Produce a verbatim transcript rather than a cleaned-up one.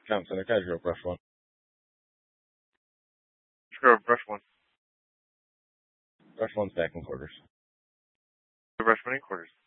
Town Center, Casual, Brush One. Sure, brush one. Brush One, stacking quarters. Brush one in quarters.